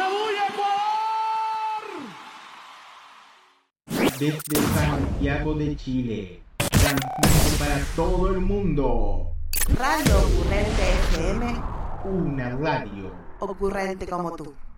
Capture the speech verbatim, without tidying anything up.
¡Aleluya, Ecuador! Desde Santiago de Chile, transmite para todo el mundo. Radio Ocurrente F M. Una radio Ocurrente como tú.